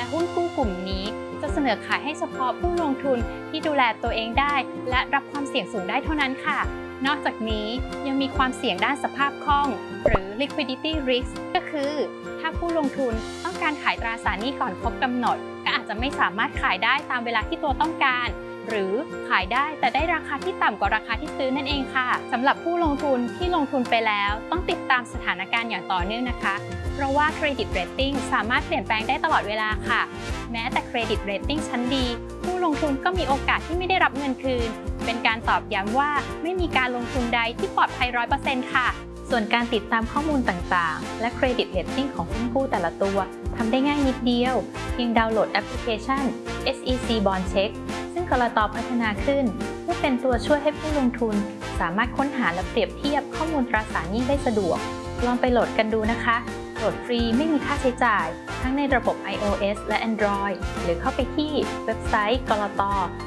และหุ้นกู้กลุ่มนี้จะเสนอขายให้เฉพาะผู้ลงทุนที่ดูแลตัวเองได้และรับความเสี่ยงสูงได้เท่านั้นค่ะนอกจากนี้ยังมีความเสี่ยงด้านสภาพคล่องหรือ liquidity risk ก็คือถ้าผู้ลงทุนต้องการขายตราสารหนี้ก่อนครบกำหนดก็อาจจะไม่สามารถขายได้ตามเวลาที่ตัวต้องการหรือขายได้แต่ได้ราคาที่ต่ำกว่าราคาที่ซื้อนั่นเองค่ะสำหรับผู้ลงทุนที่ลงทุนไปแล้วต้องติดตามสถานการณ์อย่างต่อเนื่องนะคะเพราะว่าเครดิตเรตติ้งสามารถเปลี่ยนแปลงได้ตลอดเวลาค่ะแม้แต่เครดิตเรตติ้งชั้นดีผู้ลงทุนก็มีโอกาสที่ไม่ได้รับเงินคืนเป็นการตอบย้ำว่าไม่มีการลงทุนใดที่ปลอดภัย 100% ค่ะส่วนการติดตามข้อมูลต่างๆและเครดิตเรตติ้งของหุ้นกู้แต่ละตัวทำได้ง่ายนิดเดียวเพียงดาวน์โหลดแอปพลิเคชัน SEC Bond Check ซึ่งกลต.พัฒนาขึ้นเพื่อเป็นตัวช่วยให้ผู้ลงทุนสามารถค้นหาและเปรียบเทียบข้อมูลตราสารหนี้ได้สะดวกลองไปโหลดกันดูนะคะโหลดฟรีไม่มีค่าใช้จ่ายทั้งในระบบ iOS และ Android หรือเข้าไปที่เว็บไซต์กลต.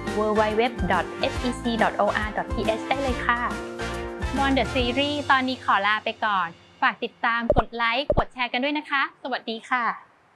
www.sec.or.th ได้เลยค่ะ Bond The Series ตอนนี้ขอลาไปก่อนฝากติดตามกดไลค์กดแชร์กันด้วยนะคะสวัสดีค่ะ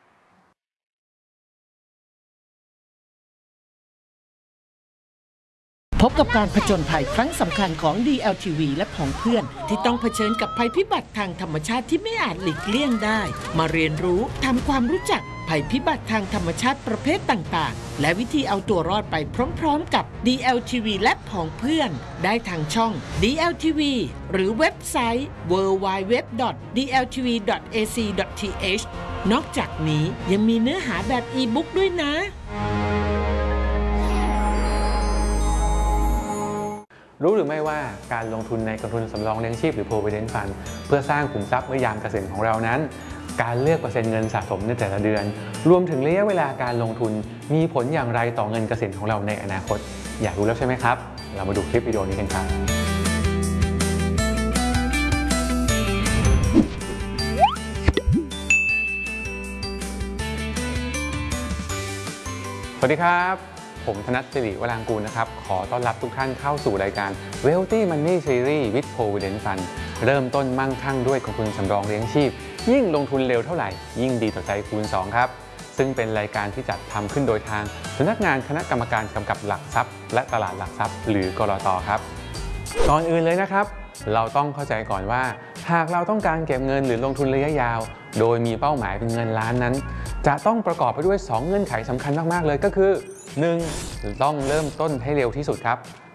พบกับการผจญภัยครั้งสำคัญของ DLTV และของเพื่อนที่ต้องเผชิญกับภัยพิบัติทางธรรมชาติที่ไม่อาจหลีกเลี่ยงได้มาเรียนรู้ทำความรู้จักภัยพิบัติทางธรรมชาติประเภทต่างๆและวิธีเอาตัวรอดไปพร้อมๆกับ DLTV และของเพื่อนได้ทางช่อง DLTV หรือเว็บไซต์ www.dltv.ac.th นอกจากนี้ยังมีเนื้อหาแบบอีบุ๊กด้วยนะรู้หรือไม่ว่าการลงทุนในกองทุนสำรองเลี้ยงชีพหรือ Provident Fund เพื่อสร้างขุมทรัพย์เมื่อยามเกษียณของเรานั้นการเลือกเปอร์เซ็นต์เงินสะสมในแต่ละเดือนรวมถึงระยะเวลาการลงทุนมีผลอย่างไรต่อเงินเกษียณของเราในอนาคตอยากรู้แล้วใช่ไหมครับเรามาดูคลิปวิดีโอนี้กันครับสวัสดีครับผมธนัท สิริวรางกูลนะครับขอต้อนรับทุกท่านเข้าสู่รายการ Wealthy Money Series with Provident Fund เริ่มต้นมั่งคั่งด้วยกองทุนสำรองเลี้ยงชีพยิ่งลงทุนเร็วเท่าไหร่ยิ่งดีต่อใจคูณ 2 ครับซึ่งเป็นรายการที่จัดทำขึ้นโดยทางสำนักงานคณะกรรมการกำกับหลักทรัพย์และตลาดหลักทรัพย์หรือกลต.ครับก่อนอื่นเลยนะครับเราต้องเข้าใจก่อนว่าหากเราต้องการเก็บเงินหรือลงทุนระยะยาวโดยมีเป้าหมายเป็นเงินล้านนั้นจะต้องประกอบไปด้วย2เงื่อนไขสำคัญมากๆเลยก็คือ1. ต้องเริ่มต้นให้เร็วที่สุดครับ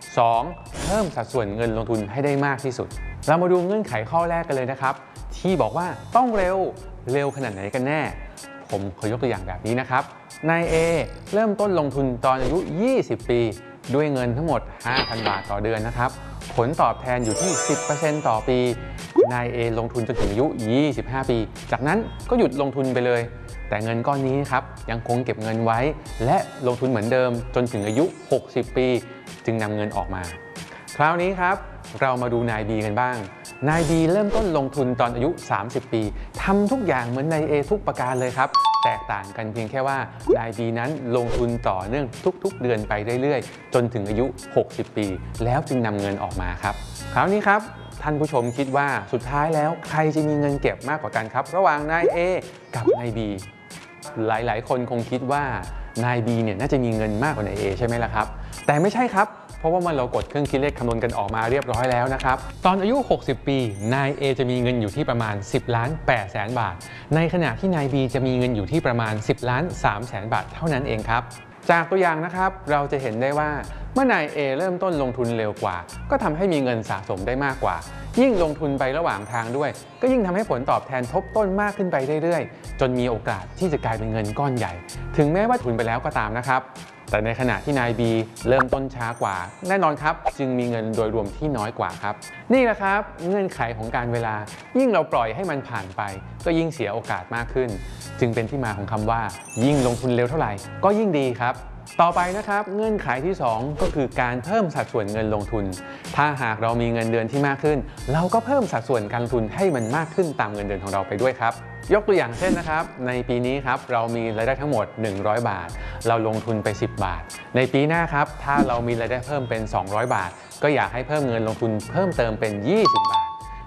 2. เพิ่มสัดส่วนเงินลงทุนให้ได้มากที่สุดเรามาดูเงื่อนไขข้อแรกกันเลยนะครับที่บอกว่าต้องเร็วขนาดไหนกันแน่ผมขอยกตัวอย่างแบบนี้นะครับนาย A เริ่มต้นลงทุนตอนอายุ20 ปีด้วยเงินทั้งหมด 5,000 บาทต่อเดือนนะครับผลตอบแทนอยู่ที่ 10% ต่อปีนาย A ลงทุนจนถึงอายุ25 ปีจากนั้นก็หยุดลงทุนไปเลยแต่เงินก้อนนี้ครับยังคงเก็บเงินไว้และลงทุนเหมือนเดิมจนถึงอายุ60 ปีจึงนำเงินออกมาคราวนี้ครับเรามาดูนาย B กันบ้างนาย B เริ่มต้นลงทุนตอนอายุ30 ปีทำทุกอย่างเหมือนนาย A ทุกประการเลยครับแตกต่างกันเพียงแค่ว่านาย B นั้นลงทุนต่อเนื่องทุกๆเดือนไปเรื่อยๆจนถึงอายุ60 ปีแล้วจึงนำเงินออกมาครับคราวนี้ครับท่านผู้ชมคิดว่าสุดท้ายแล้วใครจะมีเงินเก็บมากกว่ากันครับระหว่างนาย A กับนาย B หลายๆคนคงคิดว่านาย B เนี่ยน่าจะมีเงินมากกว่านาย A ใช่ไหมล่ะครับแต่ไม่ใช่ครับเพราะว่าเรากดเครื่องคิดเลขคำนวณกันออกมาเรียบร้อยแล้วนะครับตอนอายุ60 ปีนาย A จะมีเงินอยู่ที่ประมาณ10,800,000 บาทในขณะที่นาย B จะมีเงินอยู่ที่ประมาณ10,300,000 บาทเท่านั้นเองครับจากตัวอย่างนะครับเราจะเห็นได้ว่าเมื่อนาย A เริ่มต้นลงทุนเร็วกว่าก็ทำให้มีเงินสะสมได้มากกว่ายิ่งลงทุนไประหว่างทางด้วยก็ยิ่งทำให้ผลตอบแทนทบต้นมากขึ้นไปเรื่อยๆจนมีโอกาสที่จะกลายเป็นเงินก้อนใหญ่ถึงแม้ว่าทุนไปแล้วก็ตามนะครับแต่ในขณะที่นาย B เริ่มต้นช้ากว่าแน่นอนครับจึงมีเงินโดยรวมที่น้อยกว่าครับนี่แหละครับเงื่อนไขของการเวลายิ่งเราปล่อยให้มันผ่านไปก็ยิ่งเสียโอกาสมากขึ้นจึงเป็นที่มาของคำว่ายิ่งลงทุนเร็วเท่าไหร่ก็ยิ่งดีครับต่อไปนะครับเงื่อนไขที่2ก็คือการเพิ่มสัดส่วนเงินลงทุนถ้าหากเรามีเงินเดือนที่มากขึ้นเราก็เพิ่มสัดส่วนการลงทุนให้มันมากขึ้นตามเงินเดือนของเราไปด้วยครับยกตัวอย่างเช่นนะครับในปีนี้ครับเรามีรายได้ทั้งหมด100 บาทเราลงทุนไป10 บาทในปีหน้าครับถ้าเรามีรายได้เพิ่มเป็น200 บาทก็อยากให้เพิ่มเงินลงทุนเพิ่มเติมเป็น20 บาท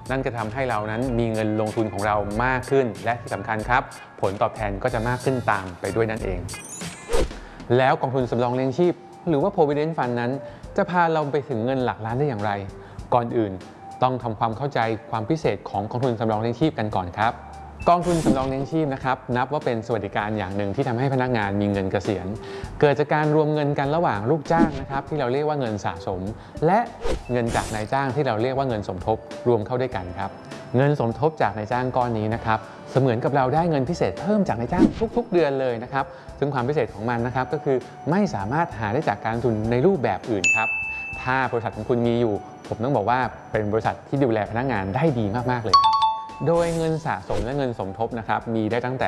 นั่นจะทำให้เรานั้นมีเงินลงทุนของเรามากขึ้นและที่สำคัญครับผลตอบแทนก็จะมากขึ้นตามไปด้วยนั่นเองแล้วกองทุนสำรองเลี้ยงชีพหรือว่า Provident Fund นั้นจะพาเราไปถึงเงินหลักล้านได้อย่างไรก่อนอื่นต้องทำความเข้าใจความพิเศษของกองทุนสำรองเลี้ยงชีพกันก่อนครับกองทุนสำรองเลี้ยงชีพนะครับนับว่าเป็นสวัสดิการอย่างหนึ่งที่ทำให้พนักงานมีเงินเกษียณเกิดจากการรวมเงินกันระหว่างลูกจ้างนะครับที่เราเรียกว่าเงินสะสมและเงินจากนายจ้างที่เราเรียกว่าเงินสมทบรวมเข้าด้วยกันครับเงินสมทบจากนายจ้างก้อนนี้นะครับเสมือนกับเราได้เงินพิเศษเพิ่มจากนายจ้างทุกๆเดือนเลยนะครับซึ่งความพิเศษของมันนะครับก็คือไม่สามารถหาได้จากการลงทุนในรูปแบบอื่นครับถ้าบริษัทของคุณมีอยู่ผมต้องบอกว่าเป็นบริษัทที่ดูแลพนักงานได้ดีมากๆเลยครับโดยเงินสะสมและเงินสมทบนะครับมีได้ตั้งแต่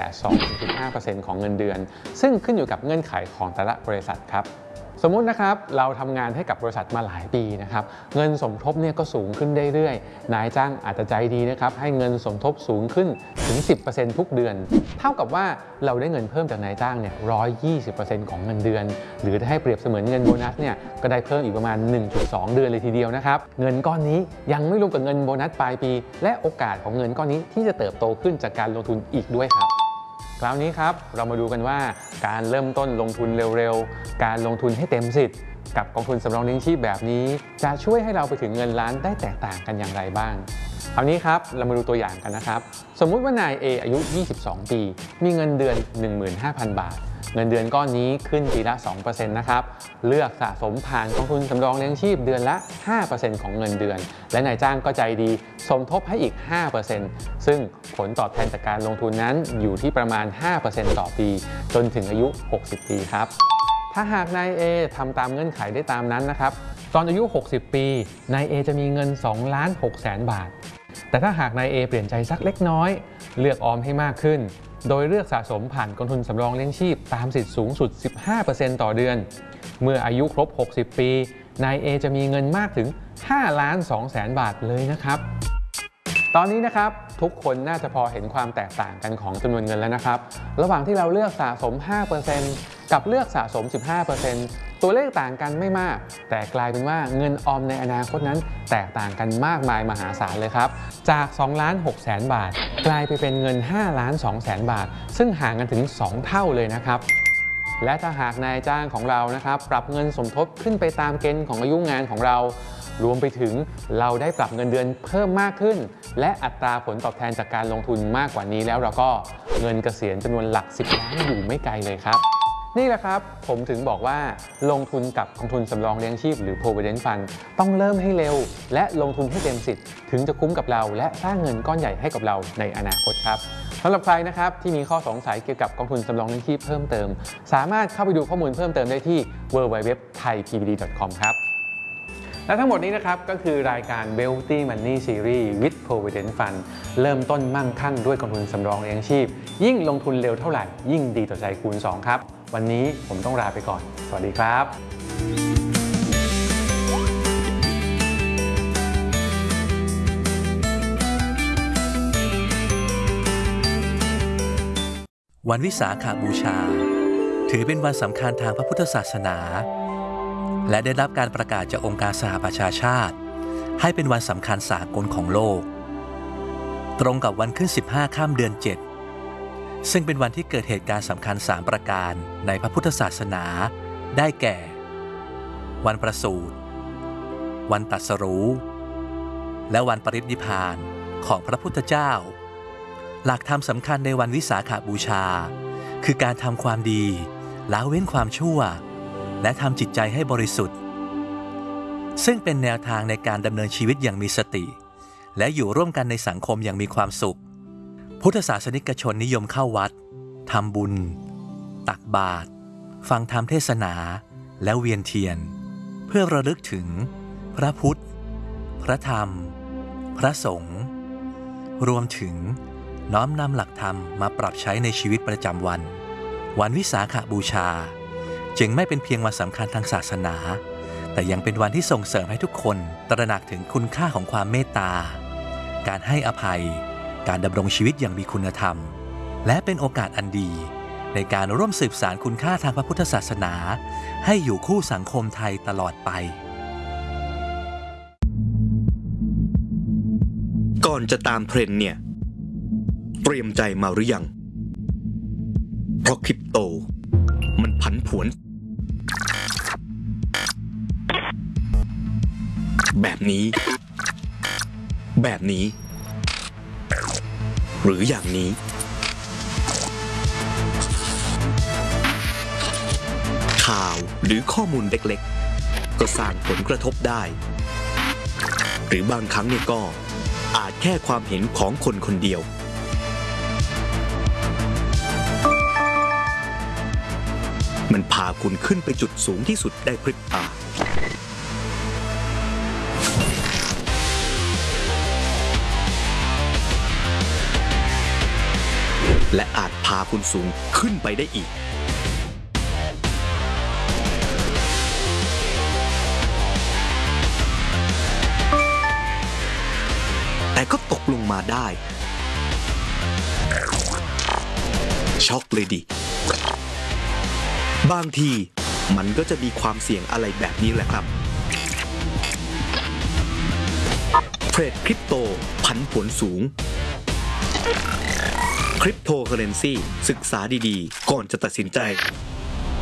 2-15% ของเงินเดือนซึ่งขึ้นอยู่กับเงื่อนไขของแต่ละบริษัทครับสมมุตินะครับเราทำงานให้กับบริษัทมาหลายปีนะครับเงินสมทบเนี่ยก็สูงขึ้นเรื่อยๆนายจ้างอาจจะใจดีนะครับให้เงินสมทบสูงขึ้นถึง 10% ทุกเดือนเท่ากับว่าเราได้เงินเพิ่มจากนายจ้างเนี่ย 120% ของเงินเดือนหรือถ้าให้เปรียบเสมือนเงินโบนัสเนี่ยก็ได้เพิ่มอีกประมาณ 1.2 เดือนเลยทีเดียวนะครับเงินก้อนนี้ยังไม่รวมกับเงินโบนัสปลายปีและโอกาสของเงินก้อนนี้ที่จะเติบโตขึ้นจากการลงทุนอีกด้วยครับคราวนี้ครับเรามาดูกันว่าการเริ่มต้นลงทุนเร็วๆการลงทุนให้เต็มสิทธิ์กับกองทุนสำรองเลี้ยงชีพแบบนี้จะช่วยให้เราไปถึงเงินล้านได้แตกต่างกันอย่างไรบ้างคราวนี้ครับเรามาดูตัวอย่างกันนะครับสมมุติว่านาย A อายุ 22 ปีมีเงินเดือน 15,000 บาทเงินเดือนก้อนนี้ขึ้นปีละ 2% นะครับเลือกสะสมผ่านกองทุนสำรองเลี้ยงชีพเดือนละ 5% ของเงินเดือนและนายจ้างก็ใจดีสมทบให้อีก 5% ซึ่งผลตอบแทนจากการลงทุนนั้นอยู่ที่ประมาณ 5% ต่อปีจนถึงอายุ 60 ปีครับถ้าหากนาย A ทำตามเงื่อนไขได้ตามนั้นนะครับตอนอายุ 60 ปีนาย A จะมีเงิน 2,600,000 บาทแต่ถ้าหากนาย A เปลี่ยนใจสักเล็กน้อยเลือกออมให้มากขึ้นโดยเลือกสะสมผ่านกองทุนสำรองเลี้ยงชีพตามสิทธิ์สูงสุด 15% ต่อเดือนเมื่ออายุครบ 60 ปีนาย A จะมีเงินมากถึง 5,200,000 บาทเลยนะครับตอนนี้นะครับทุกคนน่าจะพอเห็นความแตกต่างกันของจำนวนเงินแล้วนะครับระหว่างที่เราเลือกสะสม 5% กับเลือกสะสม 15%ตัวเลขต่างกันไม่มากแต่กลายเป็นว่าเงินออมในอนาคตนั้นแตกต่างกันมากมายมหาศาลเลยครับจาก 2,600,000 บาทกลายไปเป็นเงิน 5,200,000 บาทซึ่งห่างกันถึง 2 เท่าเลยนะครับและถ้าหากนายจ้างของเรานะครับปรับเงินสมทบขึ้นไปตามเกณฑ์ของอายุงานของเรารวมไปถึงเราได้ปรับเงินเดือนเพิ่มมากขึ้นและอัตราผลตอบแทนจากการลงทุนมากกว่านี้แล้วเราก็เงินเกษียณจำนวนหลัก10 ล้านอยู่ไม่ไกลเลยครับนี่แหละครับผมถึงบอกว่าลงทุนกับกองทุนสำรองเลี้ยงชีพหรือ Provident Fund ต้องเริ่มให้เร็วและลงทุนให้เต็มสิทธิ์ถึงจะคุ้มกับเราและสร้างเงินก้อนใหญ่ให้กับเราในอนาคตครับสำหรับใครนะครับที่มีข้อสงสัยเกี่ยวกับกองทุนสำรองเลี้ยงชีพเพิ่มเติมสามารถเข้าไปดูข้อมูลเพิ่มเติมได้ที่ www.thaipbd.com ครับและทั้งหมดนี้นะครับก็คือรายการ Wealthy Money Series with Provident Fund เริ่มต้นมั่งคั่งด้วยกองทุนสำรองเลี้ยงชีพยิ่งลงทุนเร็วเท่าไหร่ยิ่งดีต่อใจคูณ 2 ครับวันนี้ผมต้องลาไปก่อนสวัสดีครับวันวิสาขบูชาถือเป็นวันสำคัญทางพระพุทธศาสนาและได้รับการประกาศจากองค์การสหประชาชาติให้เป็นวันสำคัญสากลของโลกตรงกับวันขึ้น15 ค่ำเดือน 7ซึ่งเป็นวันที่เกิดเหตุการณ์สำคัญ3 ประการในพระพุทธศาสนาได้แก่ วันประสูติวันตรัสรู้และวันปรินิพพานของพระพุทธเจ้าหลักธรรมสำคัญในวันวิสาขบูชาคือการทำความดีละเว้นความชั่วและทำจิตใจให้บริสุทธิ์ซึ่งเป็นแนวทางในการดำเนินชีวิตอย่างมีสติและอยู่ร่วมกันในสังคมอย่างมีความสุขพุทธศาสนิกชนนิยมเข้าวัดทำบุญตักบาตรฟังธรรมเทศนาและเวียนเทียนเพื่อระลึกถึงพระพุทธพระธรรมพระสงฆ์รวมถึงน้อมนำหลักธรรมมาปรับใช้ในชีวิตประจำวันวันวิสาขบูชาจึงไม่เป็นเพียงวันสำคัญทางศาสนาแต่ยังเป็นวันที่ส่งเสริมให้ทุกคนตระหนักถึงคุณค่าของความเมตตาการให้อภัยการดำรงชีวิตอย่างมีคุณธรรมและเป็นโอกาสอันดีในการร่วมสืบสานคุณค่าทางพระพุทธศาสนาให้อยู่คู่สังคมไทยตลอดไปก่อนจะตามเทรนด์เนี่ยเตรียมใจมาหรือยังเพราะคริปโตมันผันผวนแบบนี้หรืออย่างนี้ข่าวหรือข้อมูลเล็กๆก็สร้างผลกระทบได้หรือบางครั้งเนี่ยก็อาจแค่ความเห็นของคนคนเดียวมันพาคุณขึ้นไปจุดสูงที่สุดได้พริบตาและอาจพาคุณสูงขึ้นไปได้อีกแต่ก็ตกลงมาได้ช็อกเลยดิบางทีมันก็จะมีความเสี่ยงอะไรแบบนี้แหละครับเทรดคริปโตผันผวนสูงคริปโตเคอเรนซีศึกษาดีๆก่อนจะตัดสินใจ